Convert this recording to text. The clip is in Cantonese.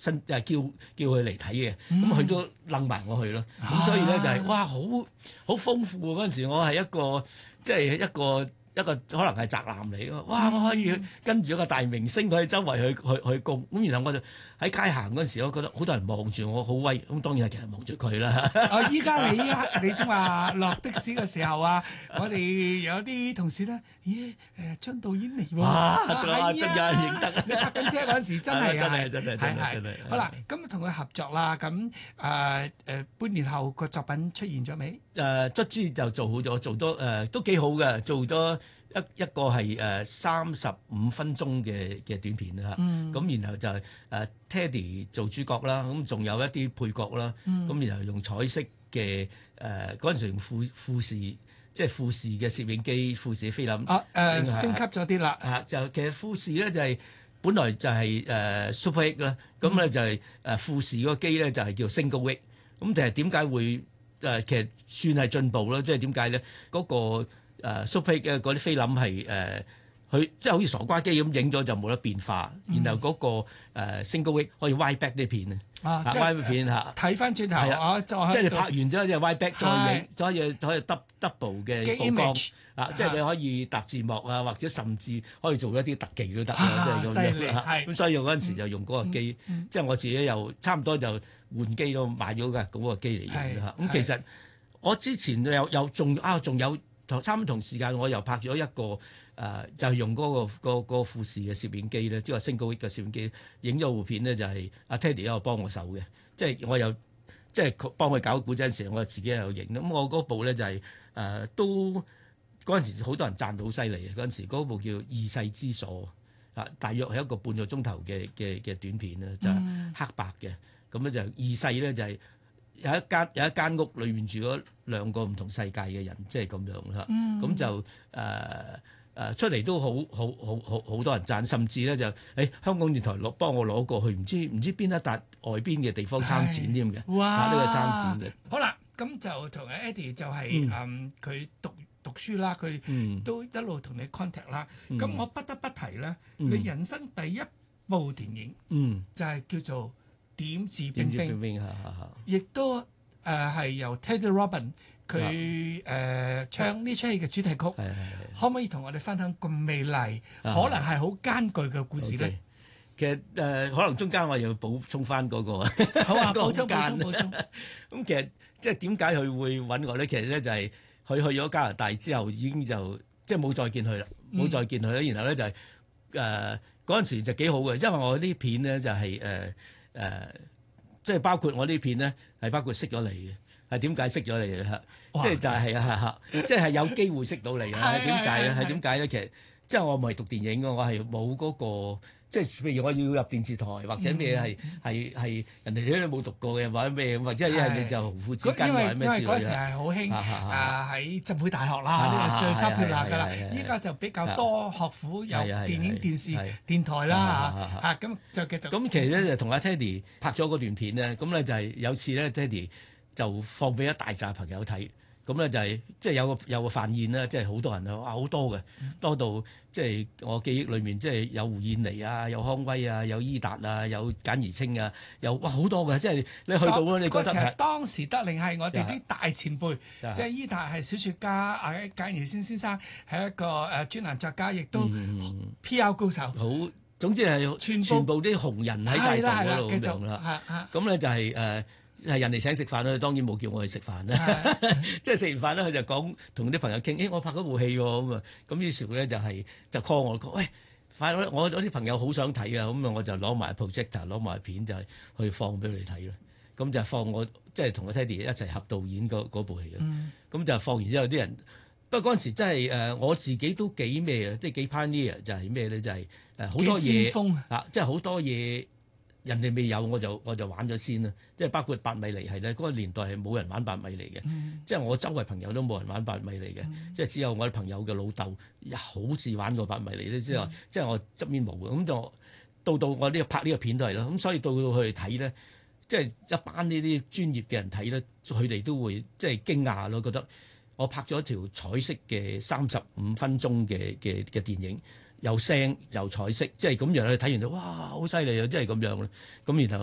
佢嚟睇嘅，咁佢都楞埋我去咯。咁所以咧就係哇好豐富嗰陣時，我係一個即係一個可能係宅男嚟嘅，哇！我可以跟住一個大明星去周圍去供，咁然後我就喺街行嗰陣時，我覺得好多人望住我，好威，咁當然係其實望住佢啦。 依家你先話落的士嘅時候啊，我哋有啲同事咧，咦張導演嚟喎， 仲有人認得， 你泊緊車嗰陣時真係真係。 好啦，咁同佢合作啦，咁半年後個作品出現咗未？ 卒之就做好咗，做多都幾好嘅，做咗一個係35分鐘嘅短片啦。咁然後就Teddy 做主角啦，咁仲有一啲配角啦。咁然後用彩色嘅嗰陣時用富士，即係富士嘅攝影機，富士菲林。 升級咗啲啦。 就其實富士咧就係本來就係Super 8啦，咁咧就係富士嗰個機咧就係叫 Single Wick。咁但係點解會其實算係進步啦？即係點解咧？嗰個Super 8嘅嗰啲菲林係佢即係好似傻瓜機咁影咗就冇得變化，然後嗰個Single Wick 可以 wide back 啲片wide back 片睇翻轉頭即係你拍完咗就 wide back 再影，可以 double 嘅曝光即係你可以搭字幕啊，或者甚至可以做一啲特技都得啦，即係咁樣。咁所以我嗰陣時就用嗰個機，即係我自己又差唔多就換機咯，買咗嗰個機嚟用啦。咁其實我之前仲有差唔多同時間，我又拍咗一個就係用嗰個富士嘅攝影機咧，即係 Single Wick 嘅攝影機，影咗部片咧就係阿 Teddy 有幫我手嘅，即係我有即係幫佢搞古仔嗰陣時，我自己有影。咁我嗰部咧就係都嗰陣時好多人讚到好犀利嘅，嗰陣時嗰部叫《異世之所》大約係一個半個鐘頭嘅短片啦，就係黑白嘅。咁咧就異世咧就係有一間屋裏面住咗兩個唔同世界嘅人，即係咁樣啦。咁就出嚟都好多人讚，甚至咧就香港電台幫我攞過去，唔知邊一笪外邊嘅地方參展添嘅。 哇！ 呢個參展嘅。 好啦，咁就同阿 Eddie 就係佢讀書啦，佢都一路同你 contact 啦。咁我不得不提咧，你人生第一部電影就係叫做點指兵兵，亦都係由 Teddy Robin 佢唱呢出戲嘅主題曲，可唔可以同我哋分享咁美麗，可能係好艱巨嘅故事咧？ 其實可能中間我又要補充翻嗰個， 好啊，補充。 咁其實即係點解佢會揾我咧？其實咧就係佢去咗加拿大之後，已經就即係冇再見佢啦，冇再見佢啦。然後咧就係嗰陣時就幾好嘅，因為我啲片咧就係即係包括我啲片咧係包括識咗你嘅。係點解識咗你嘅？即係就係即係有機會識到你嘅。點解咧？係點解咧？其實即係我唔係讀電影嘅，我係冇嗰個即係譬如我要入電視台或者咩係人哋都冇讀過嘅，或者咩或者一係你就紅褲子巾或者咩之類嘅。因為嗰時係好興喺浸會大學啦，呢個最 popular 㗎啦。依家就比較多學府有電影、電視、電台啦咁就繼續。咁其實咧就同阿 Teddy 拍咗嗰段片咧，咁咧就係有次咧 Teddy 就放俾一大紮朋友睇，咁咧就係即係有個飯宴啦，即係好多人啊，哇好多嘅，多到即係我記憶裏面即係有胡燕妮啊，有康威啊，有伊達啊，有簡怡清啊，有哇好多嘅，即係你去到咧，你覺得係當時得令係我哋啲大前輩，即係伊達係小説家，簡怡清先生係一個專欄作家，亦都 PR 高手。 好，總之係全部啲紅人喺晒度嗰度咁樣啦。咁咧就係係人哋請食飯啦，當然冇叫我去食飯啦。即係食完飯咧，佢就講同啲朋友傾，我拍嗰部戲喎咁啊。咁於是咧就 call 我講，喂，快啲！我啲朋友好想睇啊。咁啊，我就攞埋 projector，攞埋片就係去放俾佢哋睇啦。咁就放我即係同個 Teddy 一齊合導演嗰部戲啊。咁就放完之後，啲人不過嗰陣時真係我自己都幾咩啊，即係幾 pioneer 就係咩咧？就係好多嘢即係好多嘢。人哋未有我就玩咗先啦，即係包括8米厘係咧，嗰個年代係冇人玩8米厘嘅，即係我周圍朋友都冇人玩8米厘嘅，即係只有我啲朋友嘅老豆好似玩過8米厘咧，即係我側邊冇嘅，咁就到我呢個拍呢個片都係咯，咁所以到佢哋睇咧，即係一班呢啲專業嘅人睇咧，佢哋都會即係驚訝咯，覺得我拍咗一條彩色嘅35分鐘嘅電影。有聲又彩色，即係咁樣你睇完就哇好犀利啊！即係咁樣啦。咁然後